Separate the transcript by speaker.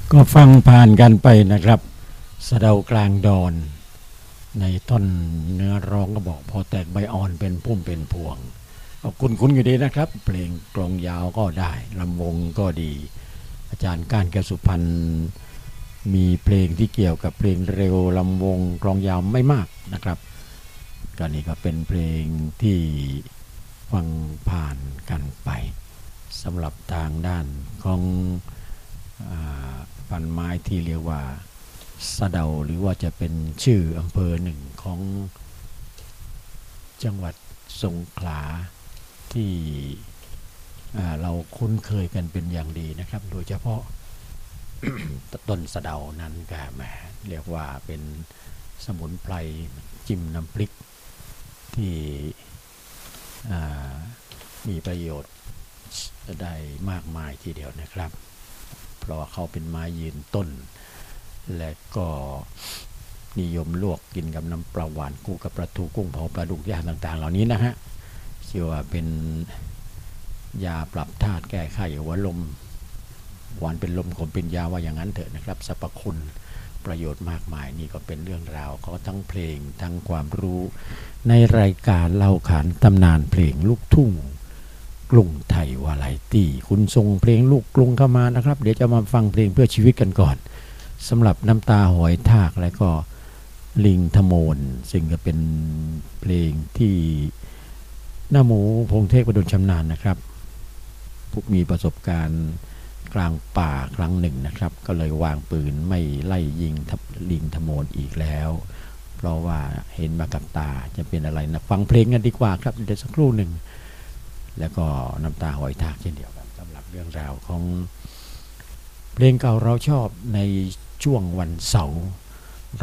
Speaker 1: ก็ฟังผ่านกันไปนะครับสะเดากลางดอนในท่อนเนื้อร้องก็บอกพอแตกใบอ่อนเป็นพุ่มเป็นพวงก็คุ้นอยู่ดีนะครับเพลงกลองยาวก็ได้ลำวงก็ดีอาจารย์ก้านแก้วสุพรรณมีเพลงที่เกี่ยวกับเพลงเร็วลำวงกลองยาวไม่มากนะครับก็นี่ก็เป็นเพลงที่ฟังผ่านกันไปสำหรับทางด้านของพันไม้ที่เรียกว่าสะเดาหรือว่าจะเป็นชื่ออำเภอหนึ่งของจังหวัดสงขลาที่เราคุ้นเคยกันเป็นอย่างดีนะครับโดยเฉพาะ ต้นสะเดานั้นก็แหมเรียกว่าเป็นสมุนไพรจิ้มน้ำพริกที่มีประโยชน์ได้มากมายทีเดียวนะครับเพราะว่าเขาเป็นไม้ยืนต้นและก็นิยมลวกกินกับน้ำปลาหวานคู่กับปลาทูกุ้งเผาปลาดุกย่างต่างๆเหล่านี้นะฮะเชื่อว่าเป็นยาปรับธาตุแก้ไข้หัวลมหวานเป็นลมขมเป็นยาว่าอย่างนั้นเถอะนะครับสรรพคุณประโยชน์มากมายนี่ก็เป็นเรื่องราวเขาทั้งเพลงทั้งความรู้ในรายการเล่าขานตำนานเพลงลูกทุ่งกรุงไทยวาไรตี้คุณส่งเพลงลูกกรุงเข้ามานะครับเดี๋ยวจะมาฟังเพลงเพื่อชีวิตกันก่อนสำหรับน้ำตาหอยทากและก็ลิงทโมนซึ่งก็เป็นเพลงที่หน้าหมูพงเทพประดุลชำนาญนะครับผู้มีประสบการณ์กลางป่าครั้งหนึ่งนะครับก็เลยวางปืนไม่ไล่ยิงลิงทโมนอีกแล้วเพราะว่าเห็นมากับตาจะเป็นอะไรนะฟังเพลงกันดีกว่าครับเดี๋ยวสักครู่หนึ่งแล้วก็น้ำตาหอยทากเช่นเดียวกันสำหรับเรื่องราวของเพลงเก่าเราชอบในช่วงวันเสาร์